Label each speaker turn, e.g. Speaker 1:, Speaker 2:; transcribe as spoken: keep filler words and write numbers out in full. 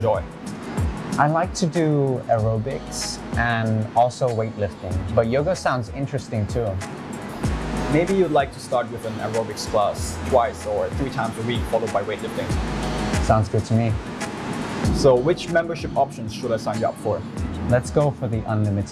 Speaker 1: enjoy?
Speaker 2: I like to do aerobics and also weightlifting, but yoga sounds interesting too.
Speaker 1: Maybe you'd like to start with an aerobics class twice or three times a week, followed by weightlifting.
Speaker 2: Sounds good to me.
Speaker 1: So which membership options should I sign you up for?
Speaker 2: Let's go for the unlimited